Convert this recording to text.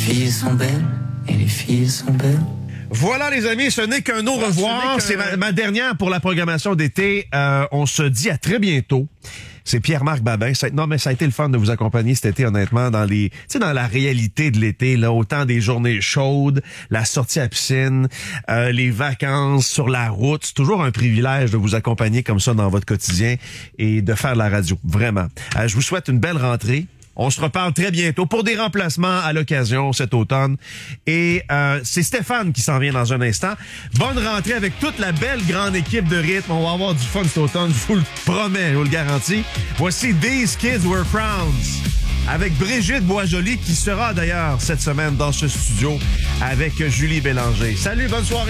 filles sont belles, et les filles sont belles. Voilà, les amis, ce n'est qu'un au revoir. C'est ma dernière pour la programmation d'été. On se dit à très bientôt. C'est Pierre-Marc Babin. Non, mais ça a été le fun de vous accompagner cet été, honnêtement, dans la réalité de l'été, là, autant des journées chaudes, la sortie à piscine, les vacances sur la route. C'est toujours un privilège de vous accompagner comme ça dans votre quotidien et de faire de la radio. Vraiment. Je vous souhaite une belle rentrée. On se reparle très bientôt pour des remplacements à l'occasion cet automne. Et c'est Stéphane qui s'en vient dans un instant. Bonne rentrée avec toute la belle grande équipe de rythme. On va avoir du fun cet automne, je vous le promets, je vous le garantis. Voici These Kids Were Crowns avec Brigitte Boisjoli qui sera d'ailleurs cette semaine dans ce studio avec Julie Bélanger. Salut, bonne soirée.